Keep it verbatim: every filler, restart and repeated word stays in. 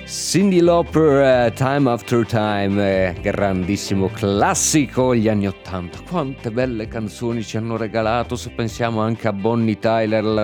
Cyndi Lauper, Time After Time, eh, grandissimo classico, gli anni ottanta. Quante belle canzoni ci hanno regalato, se pensiamo anche a Bonnie Tyler,